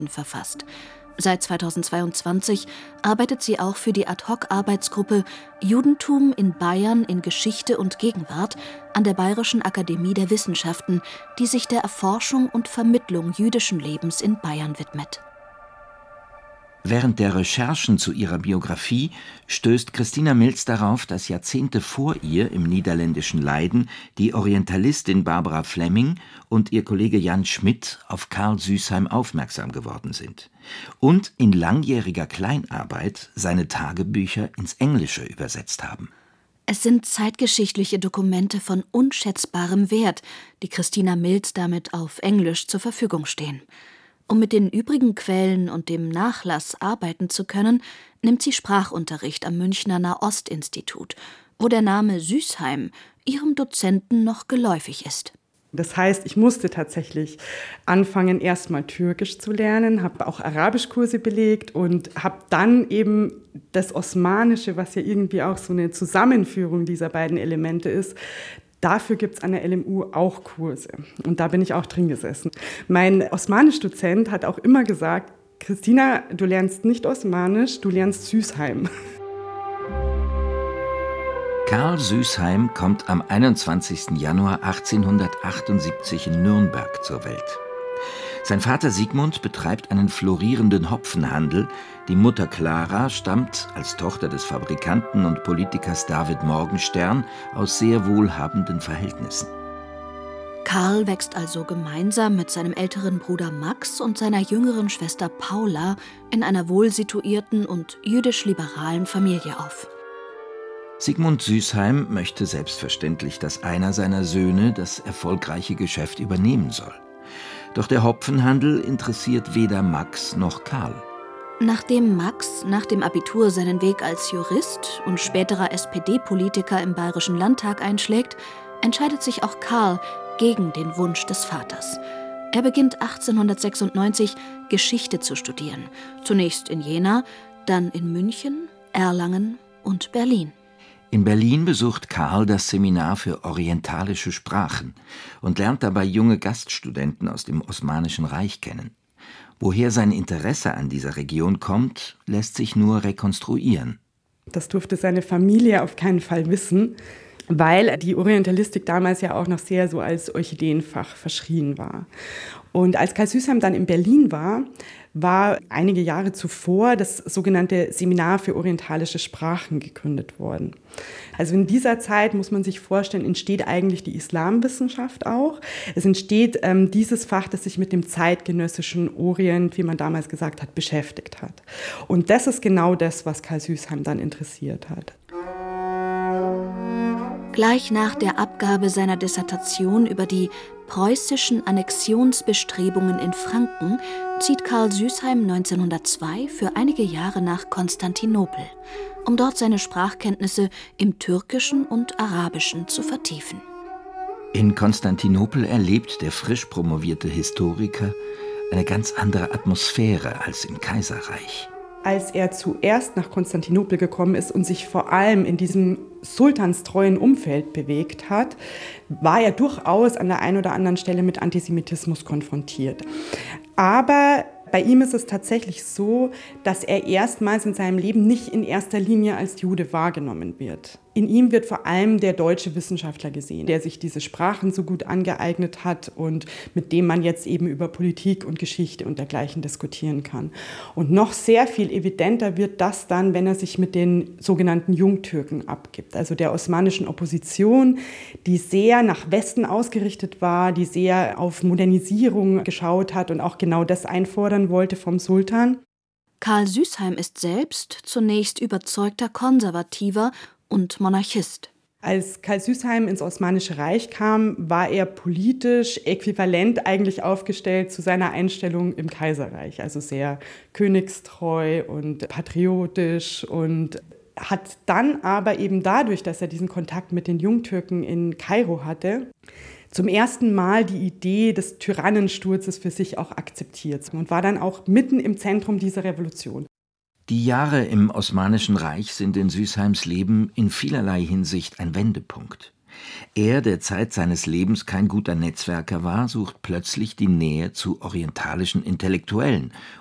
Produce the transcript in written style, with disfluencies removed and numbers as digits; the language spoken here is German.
verfasst. Seit 2022 arbeitet sie auch für die Ad-hoc-Arbeitsgruppe Judentum in Bayern in Geschichte und Gegenwart an der Bayerischen Akademie der Wissenschaften, die sich der Erforschung und Vermittlung jüdischen Lebens in Bayern widmet. Während der Recherchen zu ihrer Biografie stößt Christina Milz darauf, dass Jahrzehnte vor ihr im niederländischen Leiden die Orientalistin Barbara Fleming und ihr Kollege Jan Schmidt auf Karl Süßheim aufmerksam geworden sind und in langjähriger Kleinarbeit seine Tagebücher ins Englische übersetzt haben. Es sind zeitgeschichtliche Dokumente von unschätzbarem Wert, die Christina Milz damit auf Englisch zur Verfügung stehen. Um mit den übrigen Quellen und dem Nachlass arbeiten zu können, nimmt sie Sprachunterricht am Münchner Nahost-Institut, wo der Name Süßheim ihrem Dozenten noch geläufig ist. Das heißt, ich musste tatsächlich anfangen, erstmal Türkisch zu lernen, habe auch Arabischkurse belegt und habe dann eben das Osmanische, was ja irgendwie auch so eine Zusammenführung dieser beiden Elemente ist. Dafür gibt es an der LMU auch Kurse und da bin ich auch drin gesessen. Mein Osmanisch-Dozent hat auch immer gesagt, Christina, du lernst nicht Osmanisch, du lernst Süßheim. Karl Süßheim kommt am 21. Januar 1878 in Nürnberg zur Welt. Sein Vater Sigmund betreibt einen florierenden Hopfenhandel. Die Mutter Clara stammt als Tochter des Fabrikanten und Politikers David Morgenstern aus sehr wohlhabenden Verhältnissen. Karl wächst also gemeinsam mit seinem älteren Bruder Max und seiner jüngeren Schwester Paula in einer wohlsituierten und jüdisch-liberalen Familie auf. Sigmund Süßheim möchte selbstverständlich, dass einer seiner Söhne das erfolgreiche Geschäft übernehmen soll. Doch der Hopfenhandel interessiert weder Max noch Karl. Nachdem Max nach dem Abitur seinen Weg als Jurist und späterer SPD-Politiker im Bayerischen Landtag einschlägt, entscheidet sich auch Karl gegen den Wunsch des Vaters. Er beginnt 1896 Geschichte zu studieren. Zunächst in Jena, dann in München, Erlangen und Berlin. In Berlin besucht Karl das Seminar für orientalische Sprachen und lernt dabei junge Gaststudenten aus dem Osmanischen Reich kennen. Woher sein Interesse an dieser Region kommt, lässt sich nur rekonstruieren. Das durfte seine Familie auf keinen Fall wissen, weil die Orientalistik damals ja auch noch sehr so als Orchideenfach verschrien war. Und als Karl Süßheim dann in Berlin war einige Jahre zuvor das sogenannte Seminar für orientalische Sprachen gegründet worden. Also in dieser Zeit, muss man sich vorstellen, entsteht eigentlich die Islamwissenschaft auch. Es entsteht dieses Fach, das sich mit dem zeitgenössischen Orient, wie man damals gesagt hat, beschäftigt hat. Und das ist genau das, was Karl Süßheim dann interessiert hat. Gleich nach der Abgabe seiner Dissertation über die preußischen Annexionsbestrebungen in Franken zieht Karl Süßheim 1902 für einige Jahre nach Konstantinopel, um dort seine Sprachkenntnisse im Türkischen und Arabischen zu vertiefen. In Konstantinopel erlebt der frisch promovierte Historiker eine ganz andere Atmosphäre als im Kaiserreich. Als er zuerst nach Konstantinopel gekommen ist und sich vor allem in diesem sultanstreuen Umfeld bewegt hat, war er durchaus an der einen oder anderen Stelle mit Antisemitismus konfrontiert. Aber bei ihm ist es tatsächlich so, dass er erstmals in seinem Leben nicht in erster Linie als Jude wahrgenommen wird. In ihm wird vor allem der deutsche Wissenschaftler gesehen, der sich diese Sprachen so gut angeeignet hat und mit dem man jetzt eben über Politik und Geschichte und dergleichen diskutieren kann. Und noch sehr viel evidenter wird das dann, wenn er sich mit den sogenannten Jungtürken abgibt, also der osmanischen Opposition, die sehr nach Westen ausgerichtet war, die sehr auf Modernisierung geschaut hat und auch genau das einfordern wollte vom Sultan. Karl Süßheim ist selbst zunächst überzeugter Konservativer und Monarchist. Als Karl Süßheim ins Osmanische Reich kam, war er politisch äquivalent eigentlich aufgestellt zu seiner Einstellung im Kaiserreich. Also sehr königstreu und patriotisch und hat dann aber eben dadurch, dass er diesen Kontakt mit den Jungtürken in Kairo hatte, zum ersten Mal die Idee des Tyrannensturzes für sich auch akzeptiert und war dann auch mitten im Zentrum dieser Revolution. Die Jahre im Osmanischen Reich sind in Süßheims Leben in vielerlei Hinsicht ein Wendepunkt. Er, der Zeit seines Lebens kein guter Netzwerker war, sucht plötzlich die Nähe zu orientalischen Intellektuellen